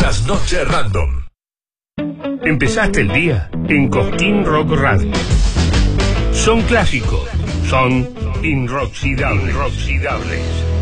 Trasnoche Random. Empezaste el día en Cosquín Rock Radio. Son clásicos, son inroxidables.